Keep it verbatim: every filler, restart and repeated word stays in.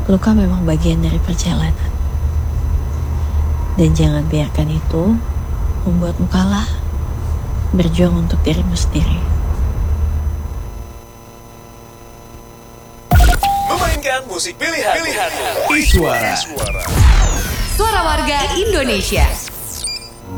Luka memang bagian dari perjalanan. Dan jangan biarkan itu membuatmu kalah. Berjuang untuk dirimu sendiri. Memainkan musik pilihan, pilihan. Iswara. Suara Warga Indonesia.